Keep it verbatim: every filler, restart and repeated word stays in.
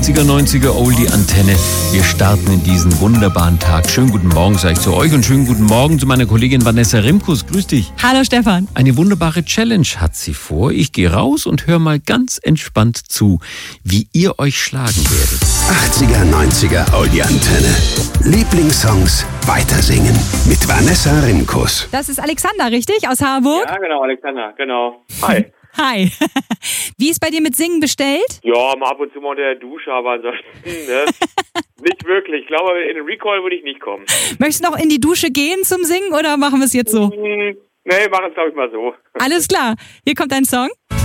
achtziger, neunziger Oldie Antenne. Wir starten in diesen wunderbaren Tag. Schönen guten Morgen, sage ich zu euch, und schönen guten Morgen zu meiner Kollegin Vanessa Rimkus. Grüß dich. Hallo Stefan. Eine wunderbare Challenge hat sie vor. Ich gehe raus und höre mal ganz entspannt zu, wie ihr euch schlagen werdet. achtziger, neunziger Oldie Antenne. Lieblingssongs weitersingen mit Vanessa Rimkus. Das ist Alexander, richtig? Aus Harburg? Ja, genau, Alexander, genau. Hi. Hi. Wie ist bei dir mit Singen bestellt? Ja, mal ab und zu mal unter der Dusche, aber ansonsten, ne? Nicht wirklich. Ich glaube, in den Recall würde ich nicht kommen. Möchtest du noch in die Dusche gehen zum Singen oder machen wir es jetzt so? Hm, nee, machen es, glaube ich, mal so. Alles klar. Hier kommt ein Song.